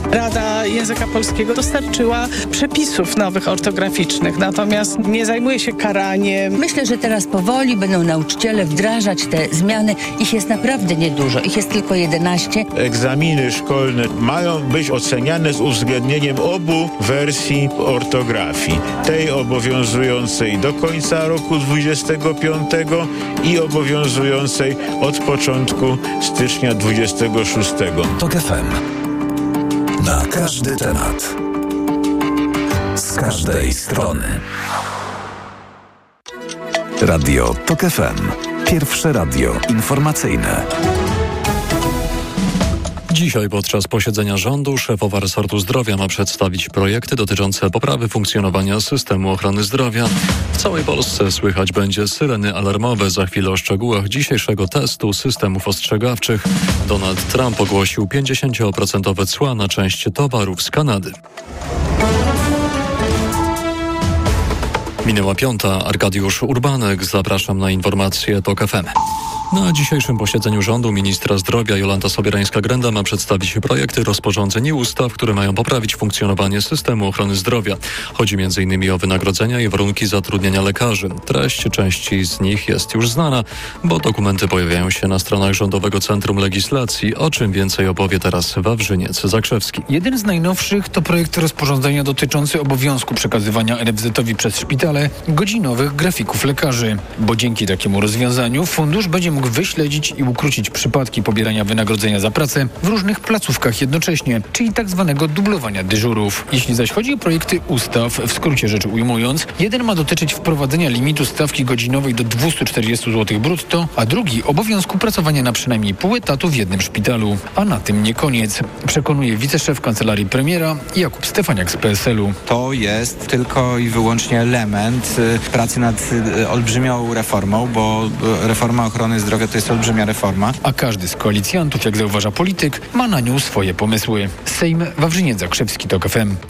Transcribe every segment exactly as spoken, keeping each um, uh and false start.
Rada Języka Polskiego dostarczyła przepisów nowych ortograficznych, natomiast nie zajmuje się karaniem. Myślę, że teraz powoli będą nauczyciele wdrażać te zmiany. Ich jest naprawdę niedużo. Ich jest tylko jedenaście. Egzaminy szkolne mają być oceniane z uwzględnieniem obu wersji ortografii. Tej obowiązującej do końca roku dwudziestego piątego i obowiązującej od początku stycznia dwudziestego szóstego. TOK F M. Na każdy temat. Z każdej strony. Radio TOK F M. Pierwsze radio informacyjne. Dzisiaj podczas posiedzenia rządu szefowa resortu zdrowia ma przedstawić projekty dotyczące poprawy funkcjonowania systemu ochrony zdrowia. W całej Polsce słychać będzie syreny alarmowe. Za chwilę o szczegółach dzisiejszego testu systemów ostrzegawczych. Donald Trump ogłosił pięćdziesięcioprocentowe cła na część towarów z Kanady. Minęła piąta. Arkadiusz Urbanek. Zapraszam na informacje TOK F M. Na dzisiejszym posiedzeniu rządu ministra zdrowia Jolanta Sobierańska-Grenda ma przedstawić projekty rozporządzeń i ustaw, które mają poprawić funkcjonowanie systemu ochrony zdrowia. Chodzi między innymi o wynagrodzenia i warunki zatrudnienia lekarzy. Treść części z nich jest już znana, bo dokumenty pojawiają się na stronach Rządowego Centrum Legislacji. O czym więcej opowie teraz Wawrzyniec Zakrzewski. Jeden z najnowszych to projekt rozporządzenia dotyczący obowiązku przekazywania N F Z-owi przez szpitale godzinowych grafików lekarzy, bo dzięki takiemu rozwiązaniu fundusz będzie mógł wyśledzić i ukrócić przypadki pobierania wynagrodzenia za pracę w różnych placówkach jednocześnie, czyli tak zwanego dublowania dyżurów. Jeśli zaś chodzi o projekty ustaw, w skrócie rzecz ujmując, jeden ma dotyczyć wprowadzenia limitu stawki godzinowej do dwieście czterdzieści złotych brutto, a drugi obowiązku pracowania na przynajmniej pół etatu w jednym szpitalu. A na tym nie koniec, przekonuje wiceszef kancelarii premiera Jakub Stefaniak z P S L u. To jest tylko i wyłącznie element y, pracy nad y, olbrzymią reformą, bo y, reforma ochrony zdrowia to jest olbrzymia reforma. A każdy z koalicjantów, jak zauważa polityk, ma na nią swoje pomysły. Sejm, Wawrzyniec Zakrzewski, TOK F M.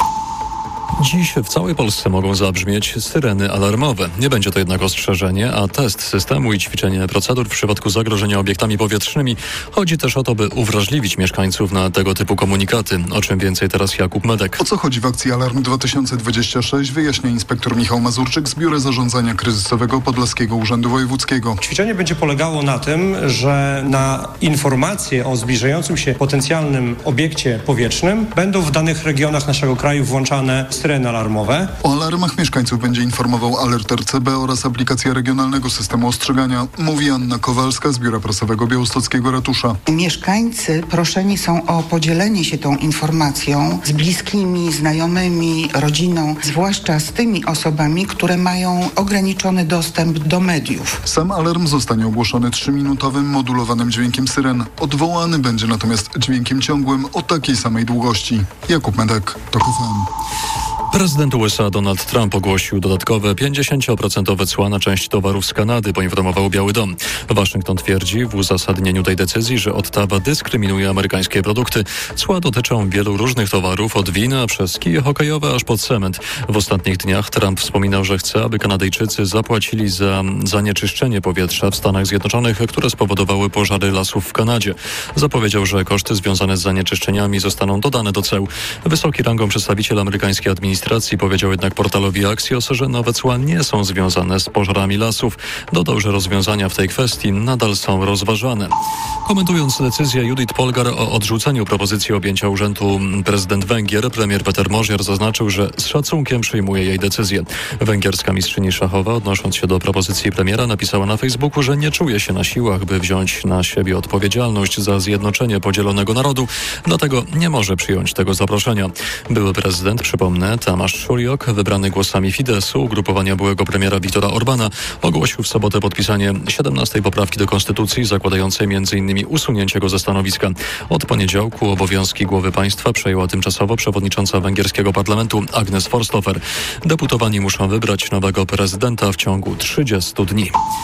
Dziś w całej Polsce mogą zabrzmieć syreny alarmowe. Nie będzie to jednak ostrzeżenie, a test systemu i ćwiczenie procedur w przypadku zagrożenia obiektami powietrznymi. Chodzi też o to, by uwrażliwić mieszkańców na tego typu komunikaty. O czym więcej teraz Jakub Medek. O co chodzi w akcji Alarm dwa tysiące dwadzieścia sześć wyjaśnia inspektor Michał Mazurczyk z Biura Zarządzania Kryzysowego Podlaskiego Urzędu Wojewódzkiego. Ćwiczenie będzie polegało na tym, że na informacje o zbliżającym się potencjalnym obiekcie powietrznym będą w danych regionach naszego kraju włączane syreny alarmowe. O alarmach mieszkańców będzie informował Alert R C B oraz aplikacja Regionalnego Systemu Ostrzegania, mówi Anna Kowalska z Biura Prasowego Białostockiego Ratusza. Mieszkańcy proszeni są o podzielenie się tą informacją z bliskimi, znajomymi, rodziną, zwłaszcza z tymi osobami, które mają ograniczony dostęp do mediów. Sam alarm zostanie ogłoszony trzyminutowym modulowanym dźwiękiem syren. Odwołany będzie natomiast dźwiękiem ciągłym o takiej samej długości. Jakub Medek, TOK F M. Prezydent U S A Donald Trump ogłosił dodatkowe pięćdziesięcioprocentowe cła na część towarów z Kanady, poinformował Biały Dom. Waszyngton twierdzi w uzasadnieniu tej decyzji, że Ottawa dyskryminuje amerykańskie produkty. Cła dotyczą wielu różnych towarów, od wina przez kije hokejowe aż pod cement. W ostatnich dniach Trump wspominał, że chce, aby Kanadyjczycy zapłacili za zanieczyszczenie powietrza w Stanach Zjednoczonych, które spowodowały pożary lasów w Kanadzie. Zapowiedział, że koszty związane z zanieczyszczeniami zostaną dodane do ceł. Wysoki rangą przedstawiciel amerykańskiej administracji powiedział jednak portalowi Axios, że nowe cła nie są związane z pożarami lasów. Dodał, że rozwiązania w tej kwestii nadal są rozważane. Komentując decyzję Judith Polgar o odrzuceniu propozycji objęcia urzędu prezydent Węgier, premier Peter Mosher zaznaczył, że z szacunkiem przyjmuje jej decyzję. Węgierska mistrzyni szachowa, odnosząc się do propozycji premiera, napisała na Facebooku, że nie czuje się na siłach, by wziąć na siebie odpowiedzialność za zjednoczenie podzielonego narodu, dlatego nie może przyjąć tego zaproszenia. Były prezydent, przypomnę, Tamáš Šuriok, wybrany głosami Fidesu, ugrupowania byłego premiera Viktora Orbana, ogłosił w sobotę podpisanie siedemnastej poprawki do konstytucji, zakładającej między innymi usunięcie go ze stanowiska. Od poniedziałku obowiązki głowy państwa przejęła tymczasowo przewodnicząca węgierskiego parlamentu Agnes Forsthofer. Deputowani muszą wybrać nowego prezydenta w ciągu trzydziestu dni.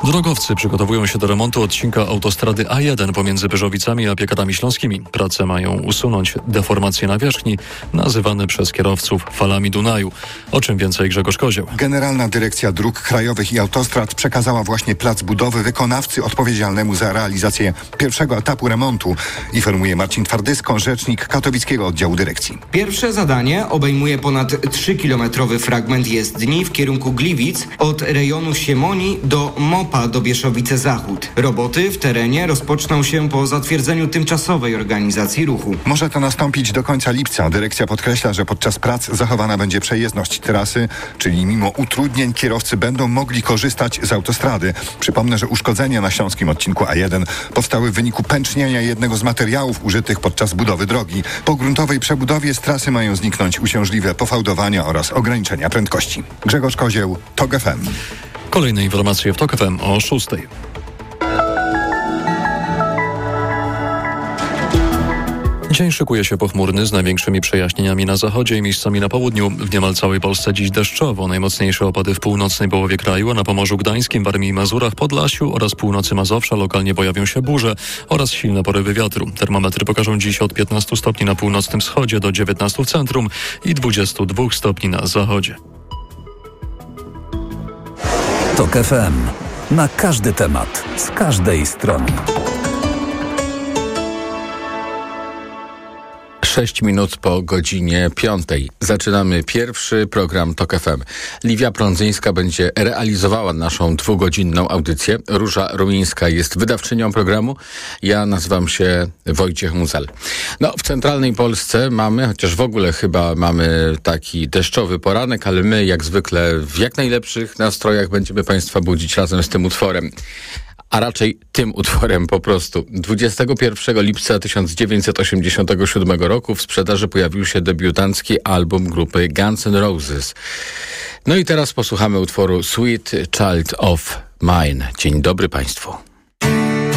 Drogowcy przygotowują się do remontu odcinka autostrady A jeden pomiędzy Pyrzowicami a Piekatami Śląskimi. Prace mają usunąć deformacje nawierzchni, nazywane przez kierowców falami Dunaju. O czym więcej Grzegorz Kozieł. Generalna Dyrekcja Dróg Krajowych i Autostrad przekazała właśnie plac budowy wykonawcy odpowiedzialnemu za realizację pierwszego etapu remontu, informuje Marcin Twardysko, rzecznik katowickiego oddziału dyrekcji. Pierwsze zadanie obejmuje ponad trzykilometrowy fragment jezdni w kierunku Gliwic od rejonu Siemoni do Mopa do Bieszowice Zachód. Roboty w terenie rozpoczną się po zatwierdzeniu tymczasowej organizacji ruchu. Może to nastąpić do końca lipca. Dyrekcja podkreśla, że podczas prac zachowana będzie przejezdność trasy, czyli mimo utrudnień kierowcy będą mogli korzystać z autostrady. Przypomnę, że uszkodzenia na śląskim odcinku A jeden powstały w wyniku pęcznienia jednego z materiałów użytych podczas budowy drogi. Po gruntowej przebudowie z trasy mają zniknąć uciążliwe pofałdowania oraz ograniczenia prędkości. Grzegorz Kozieł, TOG F M. Kolejne informacje w TOG F M o szóstej. Dzień szykuje się pochmurny z największymi przejaśnieniami na zachodzie i miejscami na południu. W niemal całej Polsce dziś deszczowo. Najmocniejsze opady w północnej połowie kraju, a na Pomorzu Gdańskim, Warmii i Mazurach, Podlasiu oraz północy Mazowsza lokalnie pojawią się burze oraz silne porywy wiatru. Termometry pokażą dziś od piętnastu stopni na północnym wschodzie do dziewiętnastu w centrum i dwudziestu dwóch stopni na zachodzie. TOG F M. Na każdy temat, z każdej strony. Sześć minut po godzinie piątej. Zaczynamy pierwszy program TOG F M. Liwia Prądzyńska będzie realizowała naszą dwugodzinną audycję. Róża Rumińska jest wydawczynią programu. Ja nazywam się Wojciech Muzel. No, w centralnej Polsce mamy, chociaż w ogóle chyba mamy taki deszczowy poranek, ale my jak zwykle w jak najlepszych nastrojach będziemy Państwa budzić razem z tym utworem. A raczej tym utworem po prostu. dwudziestego pierwszego lipca tysiąc dziewięćset osiemdziesiątego siódmego roku w sprzedaży pojawił się debiutancki album grupy Guns N' Roses. No i teraz posłuchamy utworu Sweet Child of Mine. Dzień dobry Państwu.